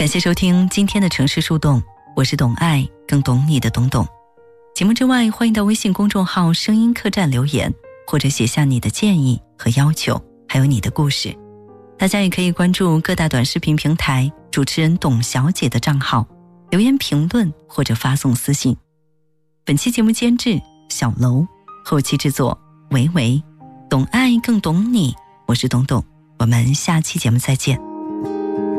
感谢收听今天的城市树洞，我是懂爱更懂你的懂懂。节目之外，欢迎到微信公众号声音客栈留言，或者写下你的建议和要求，还有你的故事。大家也可以关注各大短视频平台主持人董小姐的账号，留言评论或者发送私信。本期节目监制小楼，后期制作维维，懂爱更懂你，我是董董，我们下期节目再见。